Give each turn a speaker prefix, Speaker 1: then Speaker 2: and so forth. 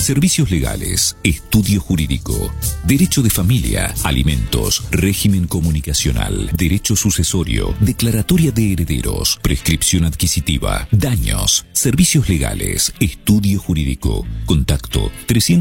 Speaker 1: Servicios legales, estudio jurídico, derecho de familia, alimentos, régimen comunicacional, derecho sucesorio, declaratoria de herederos, prescripción adquisitiva, daños, servicios legales, estudio jurídico. Contacto 300